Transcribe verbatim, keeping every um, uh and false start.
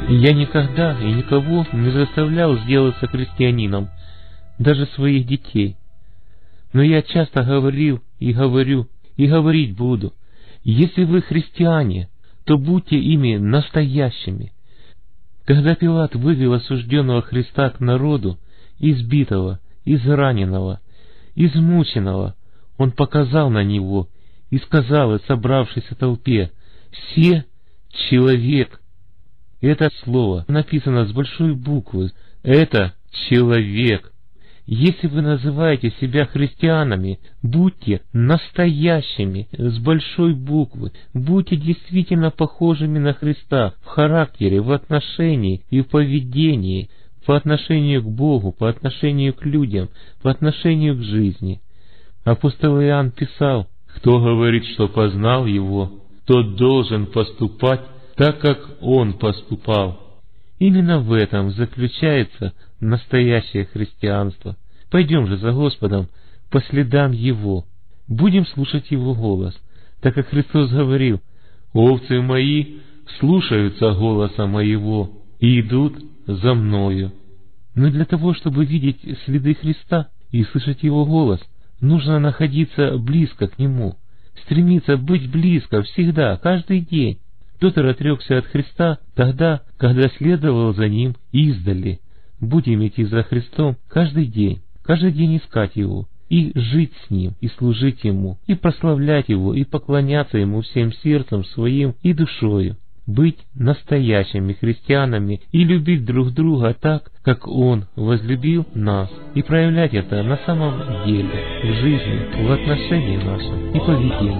Я никогда и никого не заставлял сделаться христианином, даже своих детей. Но я часто говорил и говорю, и говорить буду: если вы христиане, то будьте ими настоящими. Когда Пилат вывел осужденного Христа к народу, избитого, израненного, измученного, он показал на него и сказал собравшейся толпе: «Се человек». Это слово написано с большой буквы. Это человек. Если вы называете себя христианами, будьте настоящими, с большой буквы. Будьте действительно похожими на Христа в характере, в отношении и в поведении, по отношению к Богу, по отношению к людям, по отношению к жизни. Апостол Иоанн писал: «Кто говорит, что познал Его, тот должен поступать так, как Он поступал». Именно в этом заключается настоящее христианство. Пойдем же за Господом по следам Его. Будем слушать Его голос, так как Христос говорил: «Овцы мои слушаются голоса моего и идут за мною». Но для того, чтобы видеть следы Христа и слышать Его голос, нужно находиться близко к Нему, стремиться быть близко всегда, каждый день. Петр отрекся от Христа тогда, когда следовал за Ним издали. Будем идти за Христом каждый день, каждый день искать Его, и жить с Ним, и служить Ему, и прославлять Его, и поклоняться Ему всем сердцем своим и душою. Быть настоящими христианами и любить друг друга так, как Он возлюбил нас, и проявлять это на самом деле в жизни, в отношении нашем и поведении.